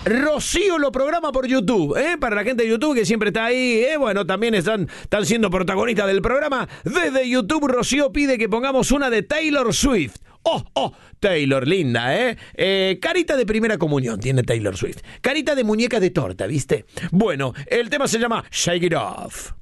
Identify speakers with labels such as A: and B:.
A: Rocío lo programa por YouTube, para la gente de YouTube que siempre está ahí, bueno, también están siendo protagonistas del programa. Desde YouTube, Rocío pide que pongamos una de Taylor Swift. Taylor, linda, carita de primera comunión tiene Taylor Swift. Carita de muñeca de torta, ¿viste? Bueno, el tema se llama Shake It Off.